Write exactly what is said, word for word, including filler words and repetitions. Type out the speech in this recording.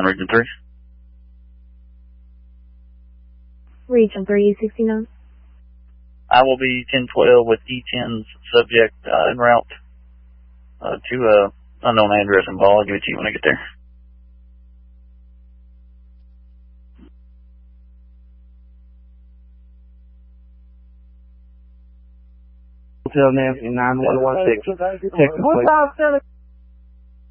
Region three. Region three, E sixty-nine. I will be ten twelve with E ten's subject uh, en route uh, to a unknown address in Ball. I'll give it to you when I get there. Hotel Nancy nine one one six. Texas,